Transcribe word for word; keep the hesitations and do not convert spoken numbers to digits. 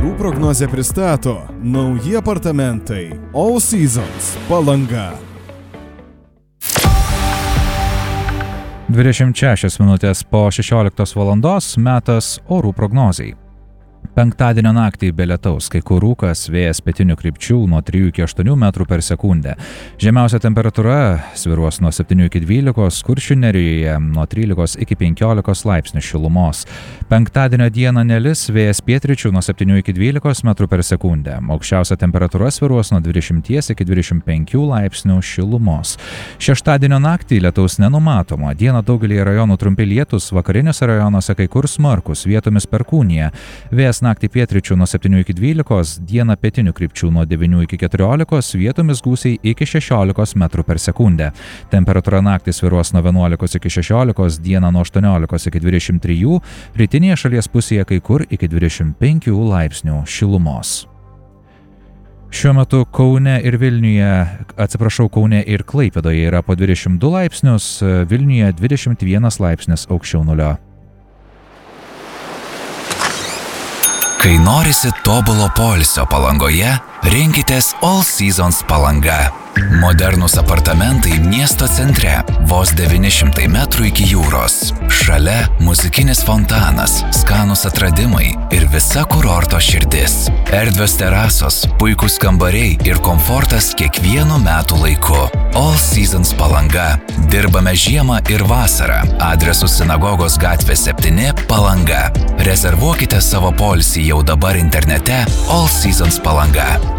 Orų prognozė pristato nauji apartamentai All Seasons Palanga. dvidešimt šešios minutės po šešioliktos valandos metas orų prognozei. Penktadienio naktį be lietaus, kai kur rūkas, vėjas pietinių krypčių nuo trijų iki aštuonių metrų per sekundę. Žemiausia temperatūra svyruos nuo septynių iki dvylikos, Kuršių nerijoje nuo trylikos iki penkiolikos laipsnių šilumos. Penktadienio dieną nelis, vėjas pietryčių nuo septynių iki dvylikos metrų per sekundę. Aukščiausia temperatūra svyruos nuo dvidešimties iki dvidešimt penkių laipsnių šilumos. Šeštadienio naktį lietaus nenumatoma. Dieną daugelį rajonų trumpi lietūs, vakariniuose rajonuose kai kur smarkus, vietomis perkūnija. Vėjas naktį pietryčių nuo septynių iki dvylikos, dieną pietinių krypčių nuo devynių iki keturiolikos, vietomis gūsiai iki šešiolikos metrų per sekundę. Temperatūra naktį svyruos nuo vienuolikos iki šešiolikos, dieną nuo aštuoniolikos iki dvidešimt trijų, rytinėje šalies pusėje kai kur iki dvidešimt penkių laipsnių šilumos. Šiuo metu Kaune ir Vilniuje, atsiprašau, Kaune ir Klaipėdoje yra po dvidešimt du laipsnius, Vilniuje dvidešimt vienas laipsnis aukščiau nulio. Kai norisi tobulo poilsio Palangoje, rinkitės All Seasons Palanga. Modernūs apartamentai miesto centre, vos devyni šimtai metrų iki jūros. Šalia muzikinis fontanas, skanūs atradimai ir visa kurorto širdis. Erdvios terasos, puikūs kambariai ir komfortas kiekvienu metų laiku. All Seasons Palanga. Dirbame žiemą ir vasarą. Adresu Sinagogos gatvė septyni Palanga. Rezervuokite savo poilsį jau dabar internete all seasons palanga